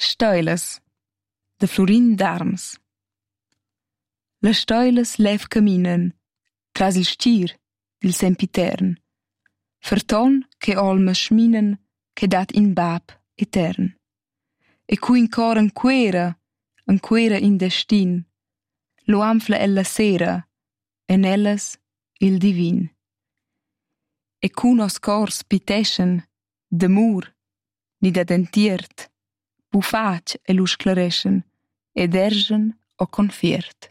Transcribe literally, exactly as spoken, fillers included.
Stoilas, de Florin d'Arms. Le stoilas lev caminen tras il stir dil sempitern, ferton che olmas schminen che dat in bab etern. E cu incor anquera, anquera in destin, lo amfla ella sera, en ellas il divin. E cu nos cors piteschen d'amur, ni dad entiert, bufac e lu sclareschen, ed ergen o confiert.